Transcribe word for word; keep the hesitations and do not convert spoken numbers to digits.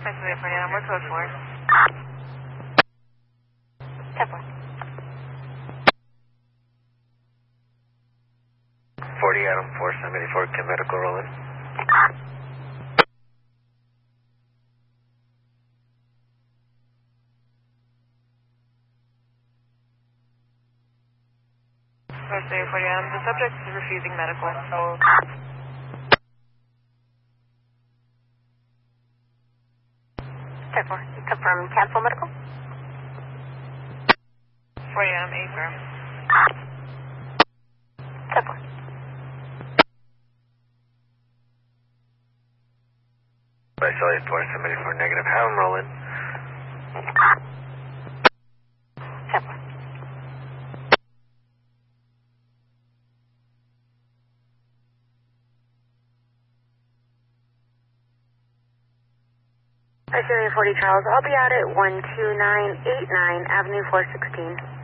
Pennsylvania forty-nine, where code for? ten four. forty Adam four seventy-four, can medical roll in? Pennsylvania forty-nine, the subject is refusing medical, so... ten four, confirm cancel medical? forty-nine, affirm. ten four. By Sully four seventy-four, negative, have him roll in. ten four. Pennsylvania forty Charles, I'll be out at one two nine eight nine Avenue four sixteen.